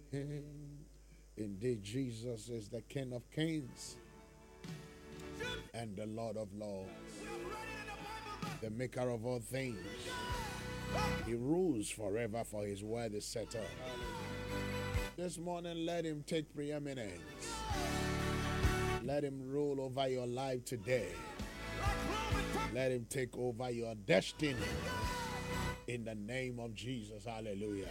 Indeed, Jesus is the King of Kings and the Lord of Lords, the maker of all things. He rules forever, for his word is settled. This morning, let him take preeminence. Let him rule over your life today. Let him take over your destiny. In the name of Jesus. Hallelujah.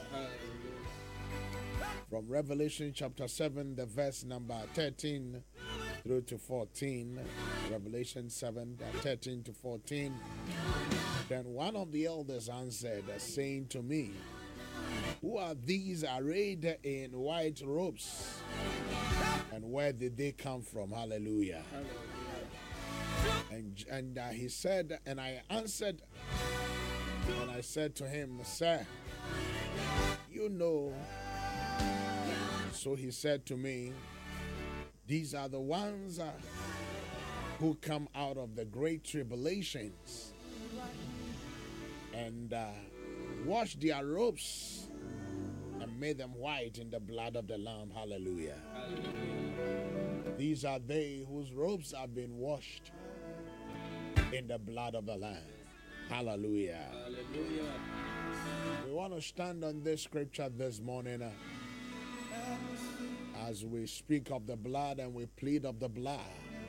From Revelation chapter 7, the verse number 13 through to 14. Revelation 7, 13 to 14. Then one of the elders answered, saying to me, who are these arrayed in white robes? And where did they come from? Hallelujah. And he said, and I answered, and I said to him, sir, you know. So he said to me, these are the ones who come out of the great tribulations and washed their robes and made them white in the blood of the Lamb. Hallelujah. These are they whose robes have been washed in the blood of the Lamb. Hallelujah. Hallelujah. We want to stand on this scripture this morning as we speak of the blood and we plead of the blood.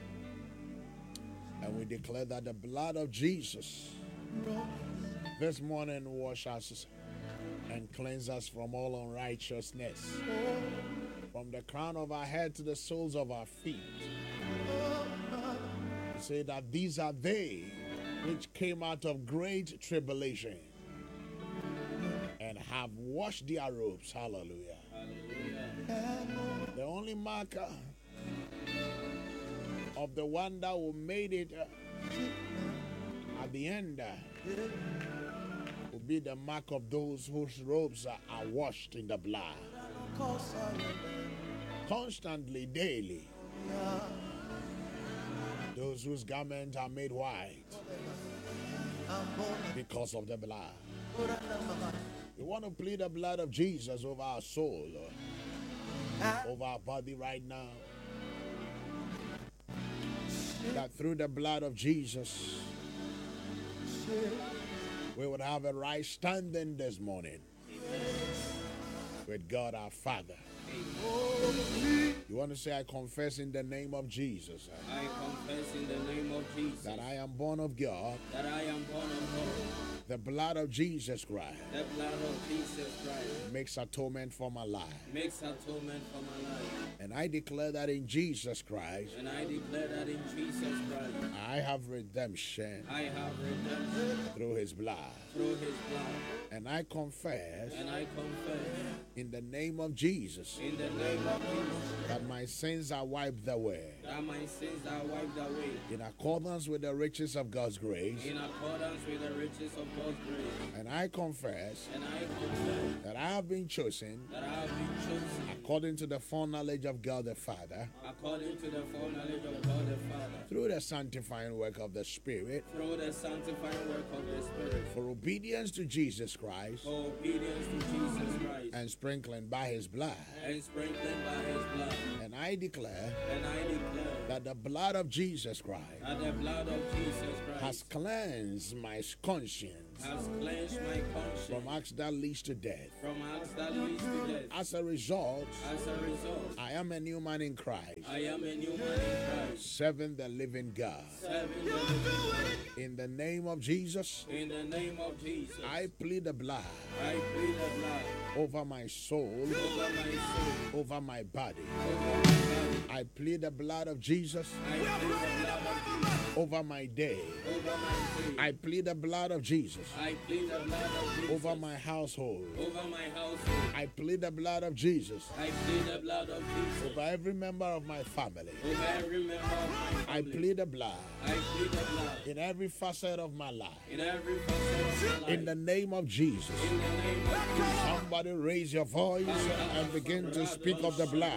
And we declare that the blood of Jesus this morning wash us and cleanse us from all unrighteousness. From the crown of our head to the soles of our feet. We say that these are they which came out of great tribulation and have washed their robes. Hallelujah. Hallelujah. The only marker of the one that will made it at the end will be the mark of those whose robes are washed in the blood. Constantly, daily. Those whose garments are made white because of the blood. We want to plead the blood of Jesus over our soul, over our body right now. That through the blood of Jesus, we would have a right standing this morning with God our Father. You want to say, I confess in the name of Jesus. I confess in the name of Jesus. That I am born of God. That I am born of God. The blood of Jesus Christ. The blood of Jesus Christ. Makes atonement for my life. Makes atonement for my life. And I declare that in Jesus Christ. And I declare that in Jesus Christ. I have redemption. I have redemption. Through his blood. Through his blood. And I confess. And I confess. In the name of Jesus. In the name of Jesus. That my sins are wiped away. That my sins are wiped away. In accordance with the riches of God's grace. In accordance with the riches of God's grace. And I confess. And I confess. That I have been chosen. That I have been chosen. According to the foreknowledge of God the Father. According to the foreknowledge of God the Father. Through the sanctifying work of the Spirit. Through the sanctifying work of the Spirit. For obedience to Jesus Christ. For obedience to Jesus Christ. And sprinkling by his blood. And sprinkling by his blood. And I declare. And I declare. That the blood of Jesus Christ. That the blood of Jesus Christ. Has cleansed my conscience. Has cleansed my conscience. From acts that leads to death. From acts that leads to death. As a result. I am a new man in Christ. I am a new man in Christ. Serving the living God. Serving the living God. In the name of Jesus. In the name of Jesus. I plead the blood. I plead the blood. Over my soul. Over my soul. Over my body. Over my body. I plead the blood of Jesus. I plead the blood of Jesus. Over my day. Over my day. I plead the blood of Jesus. I plead the blood of Jesus. Over my household. Over my household. I plead the blood of Jesus. I plead the blood of Jesus. Over every member of my family. Over every member of my family. I plead the blood. I plead the blood. In every facet of my life. In every facet of my life. In the name of Jesus. In the name of Jesus. Somebody raise your voice and begin to speak of the blood.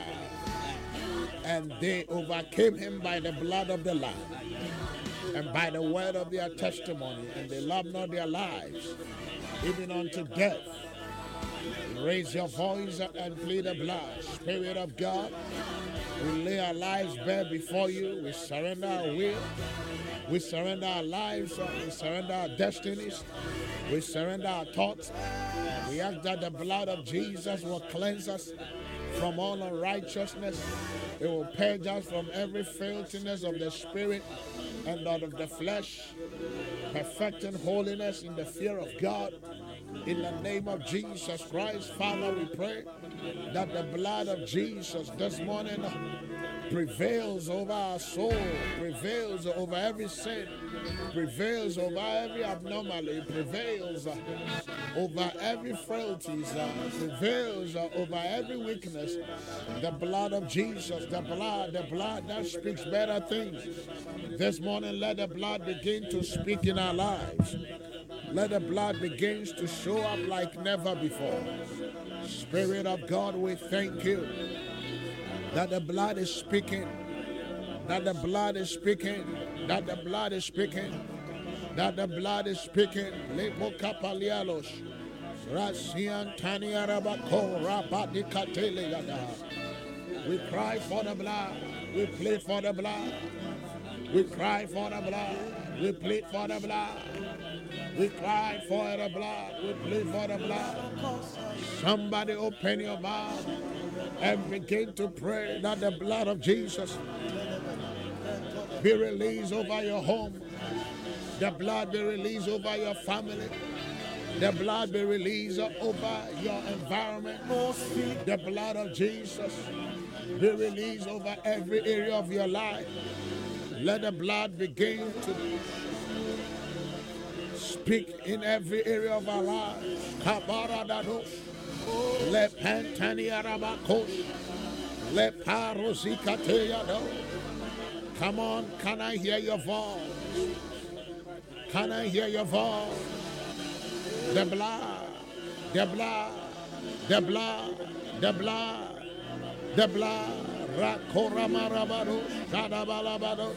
And they overcame him by the blood of the Lamb and by the word of their testimony, and they loved not their lives, even unto death. Raise your voice and plead the blood. Spirit of God, we lay our lives bare before you. We surrender our will. We surrender our lives. We surrender our destinies. We surrender our thoughts. We ask that the blood of Jesus will cleanse us from all unrighteousness. It will purge us from every filthiness of the spirit and out of the flesh, perfecting holiness in the fear of God. In the name of Jesus Christ, Father, we pray that the blood of Jesus this morning prevails over our soul, prevails over every sin, prevails over every abnormality, prevails over every frailties, prevails over every weakness. The blood of Jesus, the blood that speaks better things. This morning, let the blood begin to speak in our lives. Let the blood begin to show up like never before. Spirit of God, we thank you that the blood is speaking, that the blood is speaking, that the blood is speaking, that the blood is speaking. Lepo kapalialos, Rasian Taniarabako, Rabadikatele Yada. We cry for the blood, we plead for the blood, we cry for the blood, we plead for the blood. We cry for the blood. We plead for the blood. Somebody open your mouth and begin to pray that the blood of Jesus be released over your home. The blood be released over your family. The blood be released over your environment. The blood of Jesus be released over every area of your life. Let the blood begin to speak in every area of our lives. Kabaradados, le pantaniarabakos, le parosikateado. Come on, can I hear your voice? Can I hear your voice? The blood, the blood, the blood, the blood, the blood. Rakoramarabados, Kadabalabados.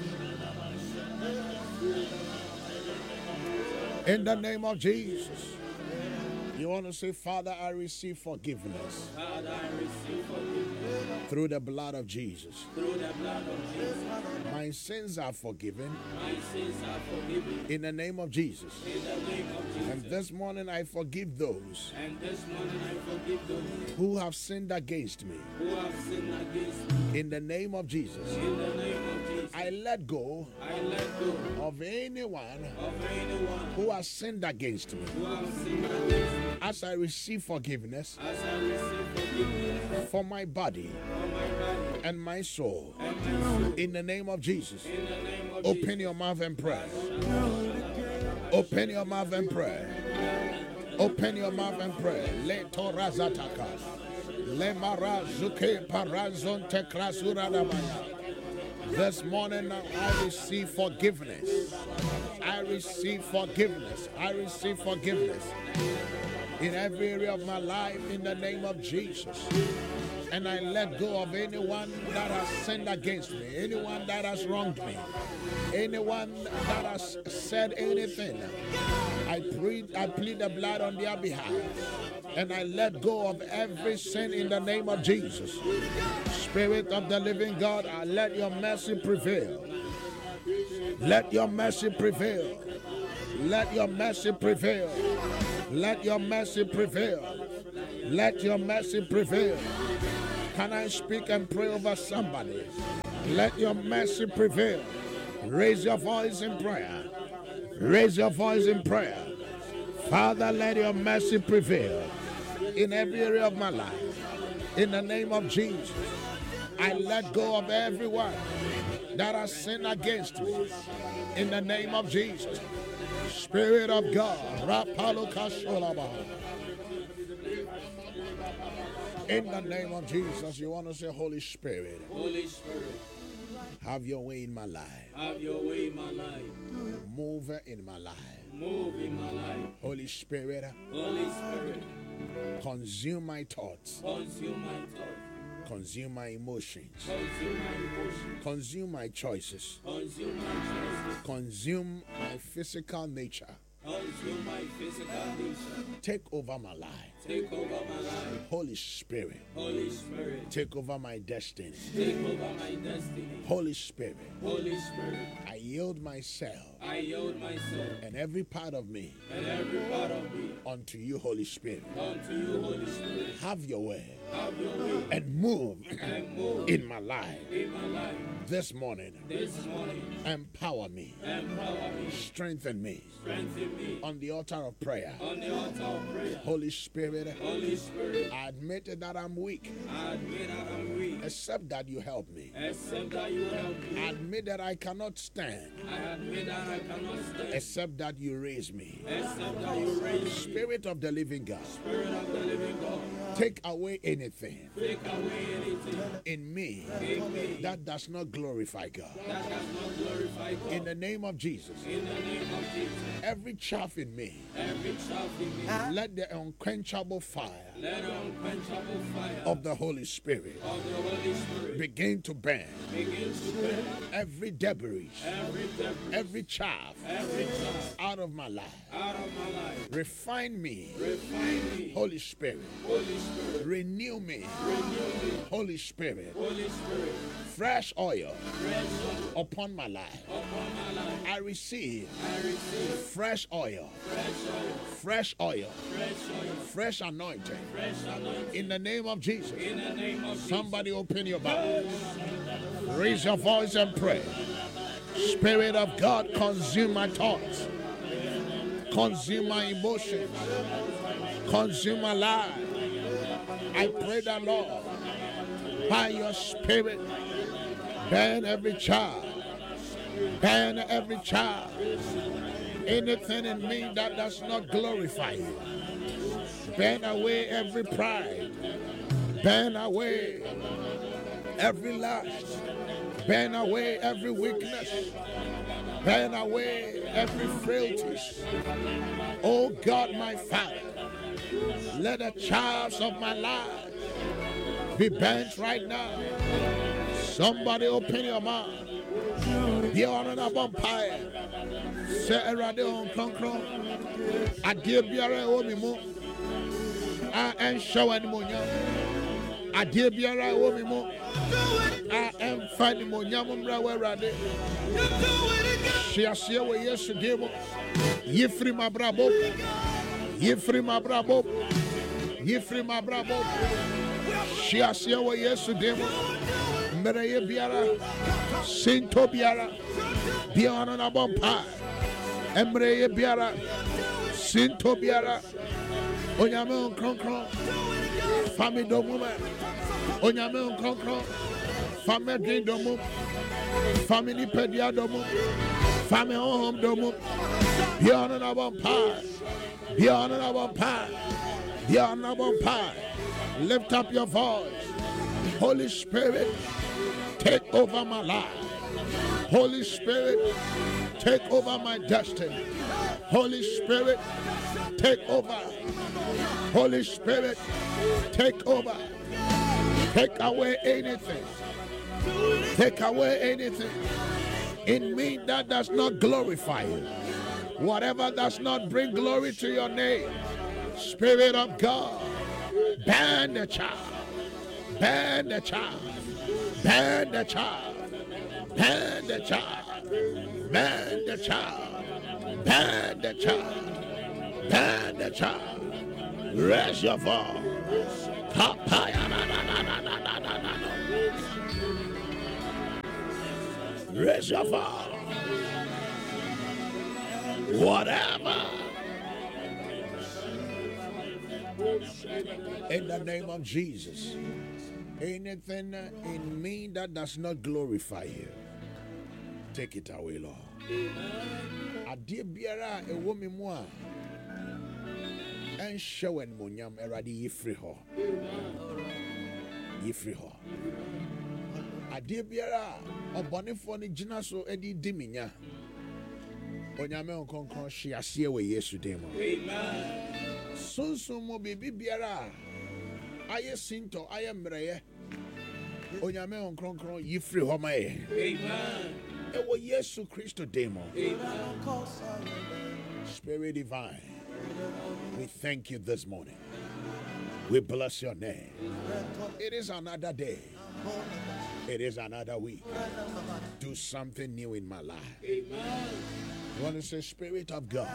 In the name of Jesus. You want to say, Father, I receive forgiveness. Father, I receive forgiveness. Through the blood of Jesus. Through the blood of Jesus. My sins are forgiven. My sins are forgiven. In the name of Jesus. In the name of Jesus. And this morning I forgive those. And this morning I forgive those who have sinned against me. who have sinned against me. In the name of Jesus. In the name of Jesus. I let go I let go of anyone of anyone who has sinned against me. who have sinned against me. As I receive forgiveness As I receive forgiveness for my body for my body and my soul. and my soul. In the name of Jesus. In the name of Open Jesus. your mouth and pray. Open your mouth and pray. Open your mouth and pray. Le torazataka. Le marazuke parazon tekrasura dabaya. This morning I receive forgiveness. I receive forgiveness. I receive forgiveness. In every area of my life, in the name of Jesus. And I let go of anyone that has sinned against me, anyone that has wronged me, anyone that has said anything. I plead the blood on their behalf. And I let go of every sin in the name of Jesus. Spirit of the living God, I let your mercy prevail. Let your mercy prevail. Let your mercy prevail. Let your mercy prevail. Let your mercy prevail. Can I speak and pray over somebody? Let your mercy prevail. Raise your voice in prayer. Raise your voice in prayer. Father, let your mercy prevail in every area of my life. In the name of Jesus, I let go of everyone that has sinned against me. In the name of Jesus. Spirit of God, in the name of Jesus, you want to say, Holy Spirit, Holy Spirit, have your way in my life. have your way in my life. Move in my life. Move in my life. Holy Spirit, Holy Spirit, consume my thoughts. consume my thoughts. Consume my emotions. Consume my emotions. Consume my choices. Consume my choices. Consume my physical nature. Consume consume my physical nature. Take over my life. Take over my life. Holy Spirit, Holy Spirit, take over my destiny. take over my destiny. Holy Spirit, Holy Spirit, I yield myself I yield myself and every part of me and every part of me unto you, Holy Spirit. unto you, Holy Spirit. Have your way Have your way and move and move in my life in my life this morning. this morning. Empower me, Empower me, strengthen me strengthen me on the altar of prayer. on the altar of prayer. Holy Spirit, Holy Spirit, I admit that I'm weak, I admit that I'm weak, except that you help me. except that you help I me. admit that I cannot stand, I admit that I cannot stand, except that you raise me. except that you raise me. Spirit of the living God, Spirit of the living God, take away anything take away anything in me in me that does not glorify God. that does not glorify God. In the name of Jesus, In the name of Jesus, every chaff in me, every child in me, let the unquenchable fire let the unquenchable fire of the Holy Spirit of the Holy Spirit begin to burn. begin to burn Every debris, every debris, every chaff every child out of my life. out of my life. Refine me, Refine me, Holy Spirit. Holy Spirit. Renew me, Renew me, Holy Spirit. Holy Spirit. Fresh oil Fresh oil upon my life. upon my life. I receive I receive fresh oil, fresh oil, fresh oil, fresh oil, fresh anointing. fresh anointing. In the name of Jesus. In the name of Jesus. Somebody open your mouth. Raise your voice and pray. Spirit of God, consume my thoughts. Consume my emotions. Consume my life. I pray that, Lord, by your Spirit, ban every child. Ban every child. Anything in me that does not glorify you. Ban away every pride. Ban away every lust. Ban away every weakness. Ban away every frailties. Oh God, my Father, let the chaffs of my life be bent right now. Somebody open your mouth. Be on an vampire. Say Erade on concron. I give you a woman more. I am showing money. I give you a woman more. I am finding money. Erade. She has here with yesterday. Ye free my brabo. Ye free my brabo. Ye free my brabo. She has here with yesterday. Mereye biara. Sinto biara. Biana na bompa. Emreye biara. Sinto biara. Onyame on kronkron. Fami domu me. Onyame on kronkron. Fami din domu. Fami ni pedia domu. Fami home domu. Biana na bompa. Biana na bompa. Biana na bompa. Lift up your voice. Holy Spirit, take over my life. Holy Spirit, take over my destiny. Holy Spirit, take over. Holy Spirit, take over. Take away anything. Take away anything in me that does not glorify you. Whatever does not bring glory to your name. Spirit of God, ban the child. Ban the child. Ban the child. Ban the child. Ban the child. Ban the child. Ban the child. Raise your voice. Kapaya na na na na na na na na. Raise your voice. Whatever. In the name of Jesus. Anything in me that does not glorify you, take it away, Lord. Ade biara ewo me mu a en hyewen monyam erade yefri ho. Yefri ho. Ade biara obonefo ne gina so edi diminya. Onyame onkonkron hye ase we Yesu dem. Amen. Sunsun mo bibi biara aye sinto aye mreye. Onyame onkronkron yifri ho mae. Amen. Ewo Yesu Kristo demo. Amen. Spirit divine, we thank you this morning. We bless your name. It is another day. It is another week. Do something new in my life. Amen. You want to say, Spirit of God,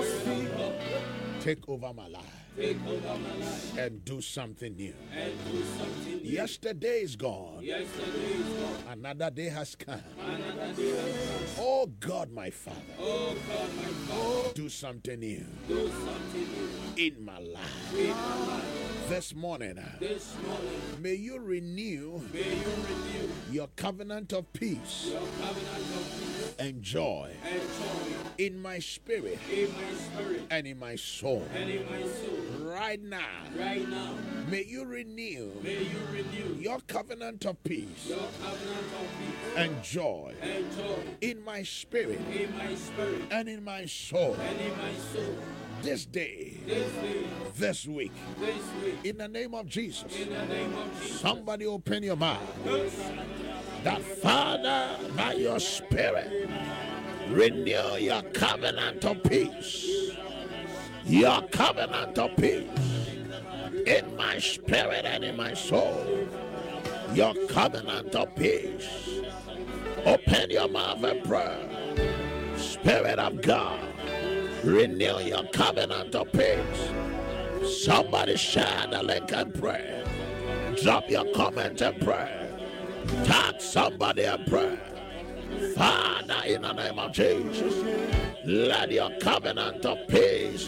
take over my life. Take over my life And do something new. and do something new. Yesterday is gone. Yesterday is gone. Another day has come. Another day has come. Oh God, my Father, Oh God, my Father, do something new do something new in my life. in my life. This morning, This morning, may you renew may you renew your covenant of peace your covenant of peace and joy and joy in my spirit in my spirit and in my soul. and in my soul. Right now, Right now, may you renew may you renew your covenant of peace your covenant of peace and joy and joy in my spirit in my spirit and in my soul. and in my soul. This day, This day, this week, this week, in the name of Jesus, in the name of Jesus. somebody open your mouth. Yes. That Father, by your Spirit, renew your covenant of peace. Your covenant of peace in my spirit and in my soul. Your covenant of peace. Open your mouth and pray. Spirit of God, renew your covenant of peace. Somebody share the link and pray. Drop your comment and pray. Tag somebody and pray. Father, in the name of Jesus, let your covenant of peace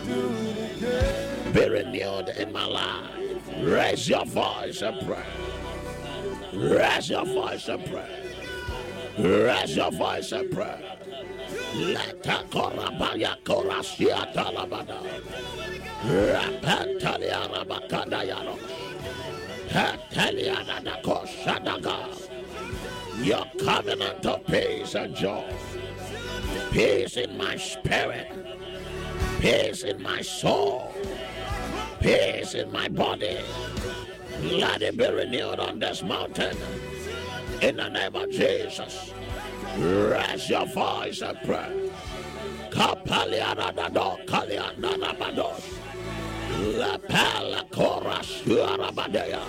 be renewed in my life. Raise your voice and pray. Raise your voice and pray. Raise your voice and pray. Let the korabaya korasia talabada. Rapatalia rabakadayano. Hataliana da koshadaga. Your covenant of peace and joy. Peace in my spirit. Peace in my soul. Peace in my body. Let it be renewed on this mountain. In the name of Jesus. Raise your voice and pray. Kapaliana da do kaliana da bados. La pala koras yuarabadea.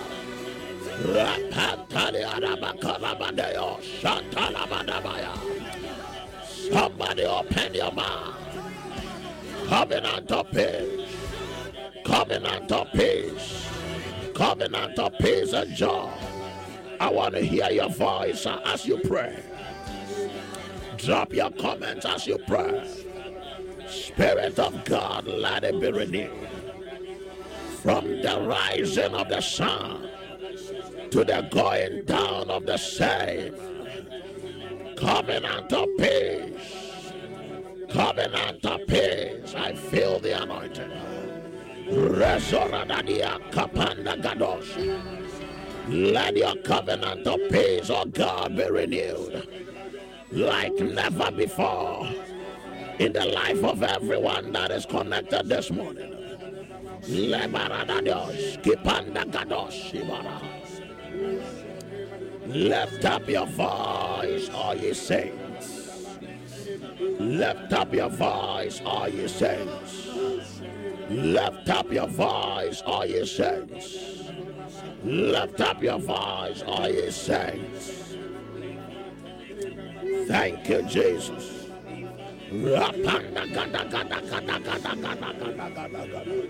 Somebody open your mouth. Covenant of peace. Covenant of peace. Covenant of peace and joy. I want to hear your voice as you pray. Drop your comments as you pray. Spirit of God, let it be renewed. From the rising of the sun to the going down of the same. Covenant of peace. Covenant of peace. I feel the anointing. Resoradadia kapanda gados. Let your covenant of peace, oh God, be renewed like never before in the life of everyone that is connected this morning. Lebaradados kipanda gados shibara. Lift up your voice, all ye saints. Lift up your voice, all ye saints. Lift up your voice, all ye saints. Lift up your voice, all ye saints. Thank you, Jesus. Rapanda gada gada gada gada gada gada gada gada.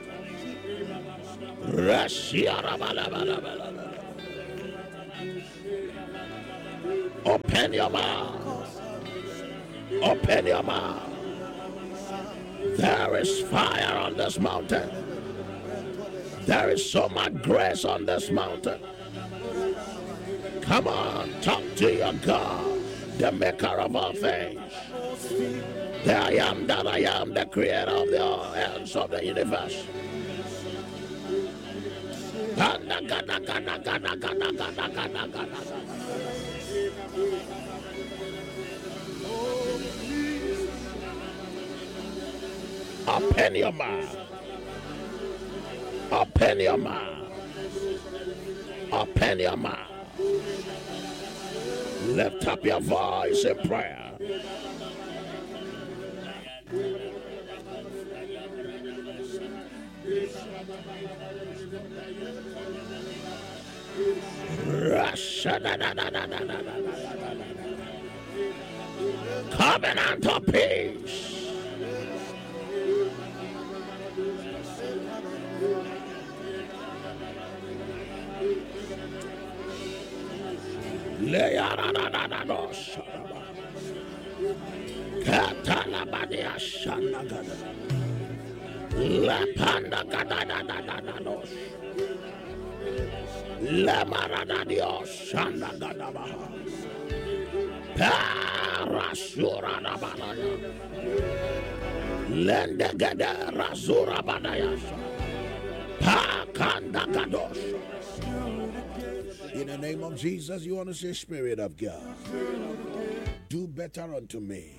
Rasiara bala bala bala. Open your mouth. Open your mouth. There is fire on this mountain. There is so much grace on this mountain. Come on, talk to your God, the maker of all things. The I am that I am, the creator of the ends of the universe. Open your mouth. Open your mouth. Open your mouth. Lift up your voice in prayer. Covenant of peace. Katalabadia Shanagada Lapanda Gadadadadados Lamaradadio Shandagadabaha Parasura Nabanaya Lendegada Rasura Badayasa Pakanda Gados. In the name of Jesus, you want to say, Spirit of God, do better unto me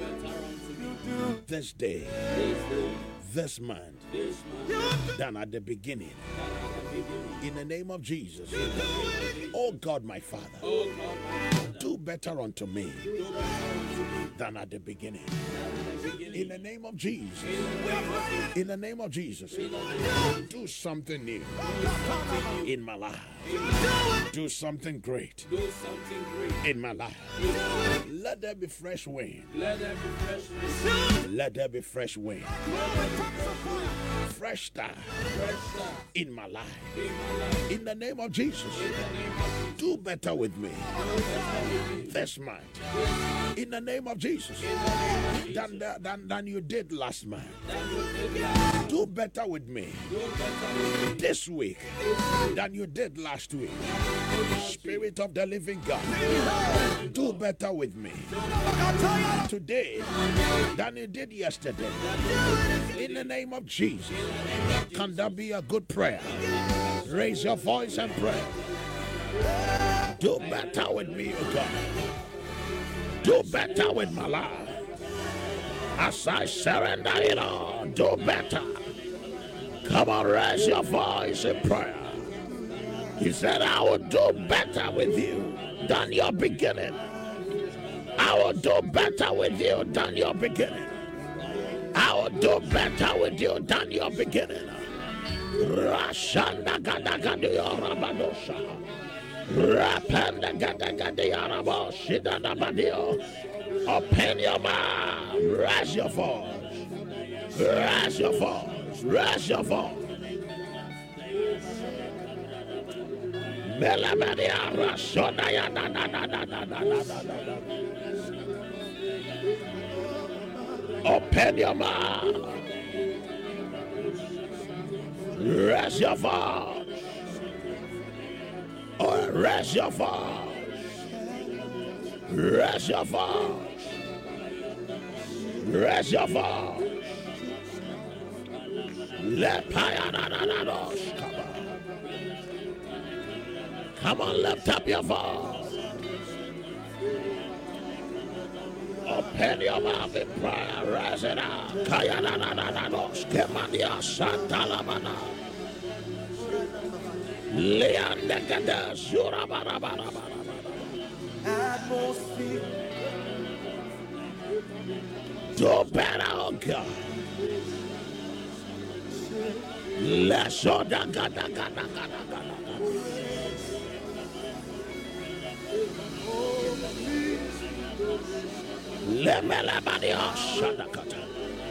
this day, this month, than at the beginning. In the name of Jesus, oh God, my Father, do better unto me than at the beginning. In the name of Jesus, in the name of Jesus, do something new in my life. Do something great in my life. Let there be fresh wind. Let there be fresh wind. Fresh start in my life. In the name of Jesus, do better with me this month. In the name of Jesus, than you did last month. Do better with me this week than you did last week. Spirit of the living God, do better with me today than you did yesterday. In the name of Jesus, can that be a good prayer? Raise your voice and pray. Do better with me, oh God. Do better with my life. As I surrender it all, do better. Come on, raise your voice in prayer. He said, I will do better with you than your beginning. I will do better with you than your beginning. I will do better with you than your beginning. Rashanda gada gada yorabadosha. Rapanda gada gada yaraboshida nabadio. Open your mouth. Raise your voice. Raise your voice. Raise your voice. Melamadia Rashonaya da da da da da da da da. Open your mouth. Raise your voice. Oh, raise your voice. Raise your voice. Raise your voice. Let come on, lift up your voice. Open your mouth in prayer. Raise it up. Kayananananos. Kemadia Santalamana. Leandegada Zurabarabara. Atmosphere. Do better, oh God. Let's go da gada gada gada gada. Lemela badia shadakata.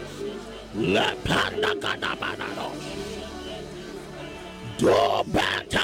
Le panda gada bananos. Do better.